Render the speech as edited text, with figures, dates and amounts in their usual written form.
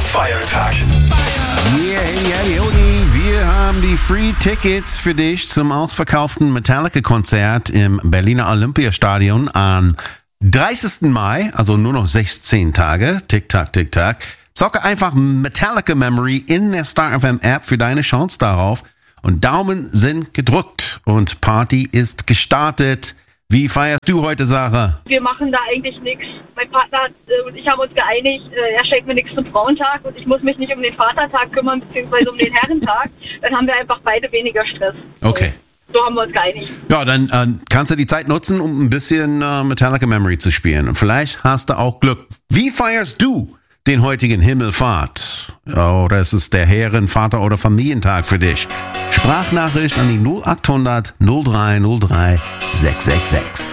Feiertag. Yeah, hey, Jodi, wir haben die Free Tickets für dich zum ausverkauften Metallica-Konzert im Berliner Olympiastadion am 30. Mai, also nur noch 16 Tage. Tick-Tack, Tick-Tack. Zocke einfach Metallica Memory in der Star FM App für deine Chance darauf. Und Daumen sind gedrückt und Party ist gestartet. Wie feierst du heute, Sarah? Wir machen da eigentlich nichts. Mein Partner und ich haben uns geeinigt, er schenkt mir nichts zum Frauentag und ich muss mich nicht um den Vatertag kümmern, beziehungsweise um den Herrentag. Dann haben wir einfach beide weniger Stress. Okay. So haben wir uns geeinigt. Ja, dann kannst du die Zeit nutzen, um ein bisschen Metallica Memory zu spielen. Und vielleicht hast du auch Glück. Wie feierst du den heutigen Himmelfahrt? Oder ist es der Herren-, Vater- oder Familientag für dich? Sprachnachricht an die 0800 0303 666.